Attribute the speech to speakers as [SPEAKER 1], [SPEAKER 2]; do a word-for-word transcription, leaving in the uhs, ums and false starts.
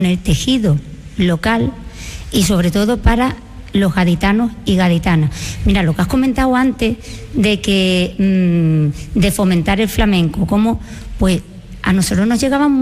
[SPEAKER 1] el tejido local y sobre todo para los gaditanos y gaditanas. Mira, lo que has comentado antes de que mmm, de fomentar el flamenco, como pues a nosotros nos llegaban